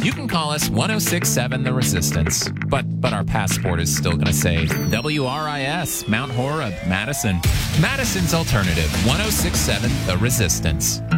you can call us 1067 The Resistance. But our passport is still going to say WRIS, Mount Horeb, Madison. Madison's alternative, 1067 The Resistance.